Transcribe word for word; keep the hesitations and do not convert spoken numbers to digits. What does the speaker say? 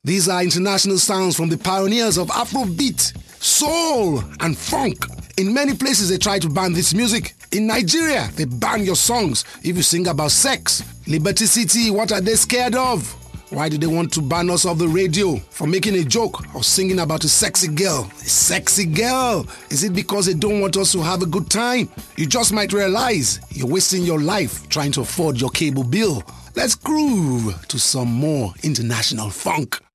These are international sounds from the pioneers of Afrobeat, soul, and funk. In many places, they try to ban this music. In Nigeria, they ban your songs if you sing about sex. Liberty City, what are they scared of? Why do they want to ban us off the radio for making a joke or singing about a sexy girl? A sexy girl? Is it because they don't want us to have a good time? You just might realize you're wasting your life trying to afford your cable bill. Let's groove to some more international funk.